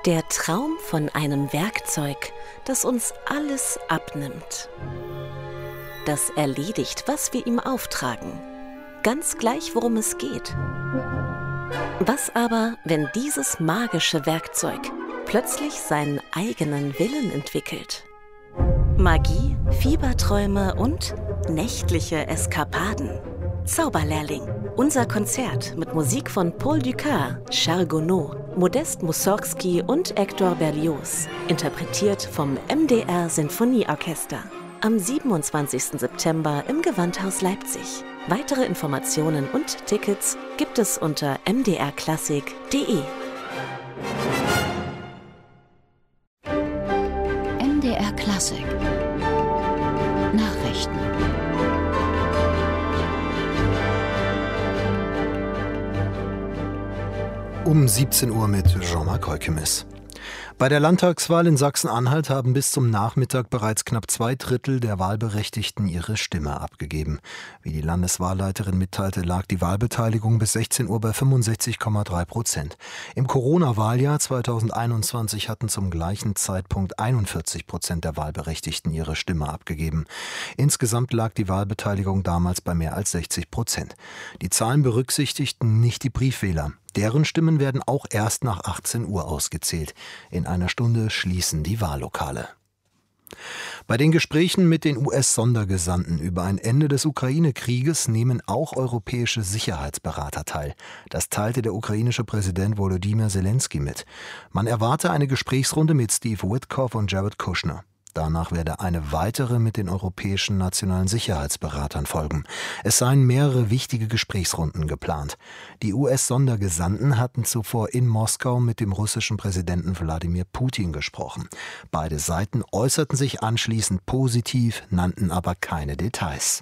Der Traum von einem Werkzeug, das uns alles abnimmt. Das erledigt, was wir ihm auftragen. Ganz gleich, worum es geht. Was aber, wenn dieses magische Werkzeug plötzlich seinen eigenen Willen entwickelt? Magie, Fieberträume und nächtliche Eskapaden. Zauberlehrling. Unser Konzert mit Musik von Paul Dukas, Charles Gounod, Modest Mussorgsky und Hector Berlioz. Interpretiert vom MDR Sinfonieorchester. Am 27. September im Gewandhaus Leipzig. Weitere Informationen und Tickets gibt es unter mdrklassik.de. MDR Klassik Nachrichten. Um 17 Uhr mit Jean-Marc Heukemes. Bei der Landtagswahl in Sachsen-Anhalt haben bis zum Nachmittag bereits knapp 2/3 der Wahlberechtigten ihre Stimme abgegeben. Wie die Landeswahlleiterin mitteilte, lag die Wahlbeteiligung bis 16 Uhr bei 65,3%. Im Corona-Wahljahr 2021 hatten zum gleichen Zeitpunkt 41% der Wahlberechtigten ihre Stimme abgegeben. Insgesamt lag die Wahlbeteiligung damals bei mehr als 60%. Die Zahlen berücksichtigten nicht die Briefwähler. Deren Stimmen werden auch erst nach 18 Uhr ausgezählt. In einer Stunde schließen die Wahllokale. Bei den Gesprächen mit den US-Sondergesandten über ein Ende des Ukraine-Krieges nehmen auch europäische Sicherheitsberater teil. Das teilte der ukrainische Präsident Volodymyr Zelensky mit. Man erwarte eine Gesprächsrunde mit Steve Witkoff und Jared Kushner. Danach werde eine weitere mit den europäischen nationalen Sicherheitsberatern folgen. Es seien mehrere wichtige Gesprächsrunden geplant. Die US-Sondergesandten hatten zuvor in Moskau mit dem russischen Präsidenten Wladimir Putin gesprochen. Beide Seiten äußerten sich anschließend positiv, nannten aber keine Details.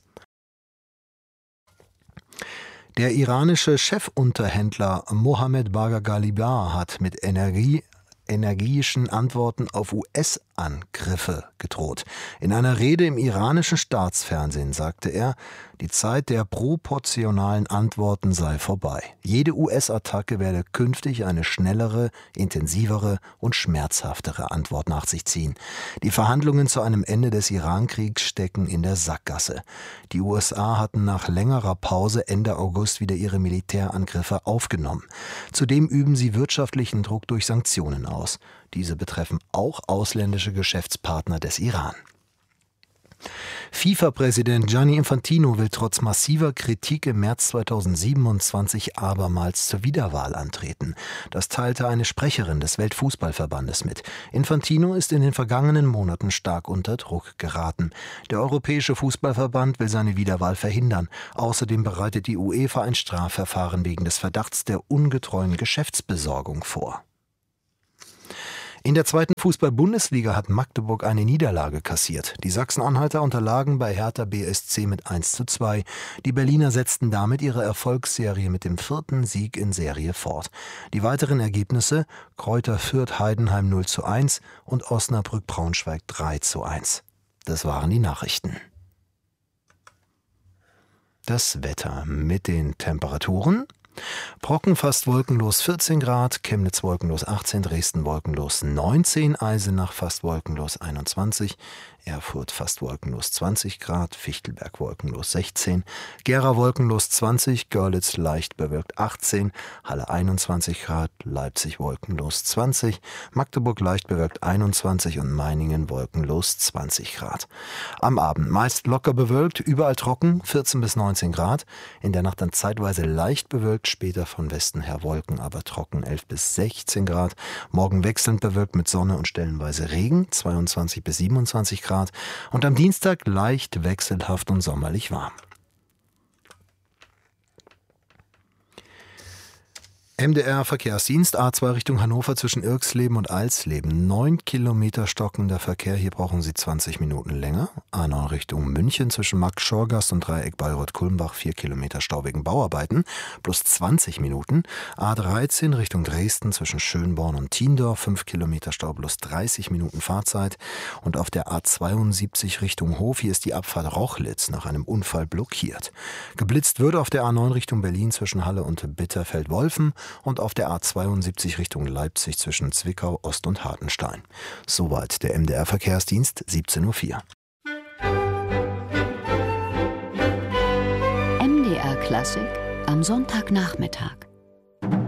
Der iranische Chefunterhändler Mohammed Bagher Ghalibaf hat mit energischen Antworten auf US-Angriffe gedroht. In einer Rede im iranischen Staatsfernsehen sagte er, die Zeit der proportionalen Antworten sei vorbei. Jede US-Attacke werde künftig eine schnellere, intensivere und schmerzhaftere Antwort nach sich ziehen. Die Verhandlungen zu einem Ende des Iran-Kriegs stecken in der Sackgasse. Die USA hatten nach längerer Pause Ende August wieder ihre Militärangriffe aufgenommen. Zudem üben sie wirtschaftlichen Druck durch Sanktionen aus. Diese betreffen auch ausländische Geschäftspartner des Iran. FIFA-Präsident Gianni Infantino will trotz massiver Kritik im März 2027 abermals zur Wiederwahl antreten. Das teilte eine Sprecherin des Weltfußballverbandes mit. Infantino ist in den vergangenen Monaten stark unter Druck geraten. Der Europäische Fußballverband will seine Wiederwahl verhindern. Außerdem bereitet die UEFA ein Strafverfahren wegen des Verdachts der ungetreuen Geschäftsbesorgung vor. In der zweiten Fußball-Bundesliga hat Magdeburg eine Niederlage kassiert. Die Sachsen-Anhalter unterlagen bei Hertha BSC mit 1:2. Die Berliner setzten damit ihre Erfolgsserie mit dem 4. Sieg in Serie fort. Die weiteren Ergebnisse: Greuther Fürth Heidenheim 0:1 und Osnabrück Braunschweig 3:1. Das waren die Nachrichten. Das Wetter mit den Temperaturen: Brocken fast wolkenlos 14 Grad, Chemnitz wolkenlos 18, Dresden wolkenlos 19, Eisenach fast wolkenlos 21, Erfurt fast wolkenlos 20 Grad, Fichtelberg wolkenlos 16, Gera wolkenlos 20, Görlitz leicht bewölkt 18, Halle 21 Grad, Leipzig wolkenlos 20, Magdeburg leicht bewölkt 21 und Meiningen wolkenlos 20 Grad. Am Abend meist locker bewölkt, überall trocken, 14 bis 19 Grad, in der Nacht dann zeitweise leicht bewölkt, später von Westen her Wolken, aber trocken 11 bis 16 Grad, morgen wechselnd bewölkt mit Sonne und stellenweise Regen, 22 bis 27 Grad und am Dienstag leicht wechselhaft und sommerlich warm. MDR Verkehrsdienst, A2 Richtung Hannover zwischen Irxleben und Alsleben. 9 Kilometer stockender Verkehr, hier brauchen Sie 20 Minuten länger. A9 Richtung München zwischen Markt-Schorgast und Dreieck Bayreuth-Kulmbach, 4 Kilometer Stau wegen Bauarbeiten, plus 20 Minuten. A13 Richtung Dresden zwischen Schönborn und Tiendorf, 5 Kilometer Stau plus 30 Minuten Fahrzeit. Und auf der A72 Richtung Hof, hier ist die Abfahrt Rochlitz nach einem Unfall blockiert. Geblitzt wird auf der A9 Richtung Berlin zwischen Halle und Bitterfeld-Wolfen. und auf der A72 Richtung Leipzig zwischen Zwickau, Ost und Hartenstein. Soweit der MDR-Verkehrsdienst, 17:04 Uhr. MDR Klassik am Sonntagnachmittag.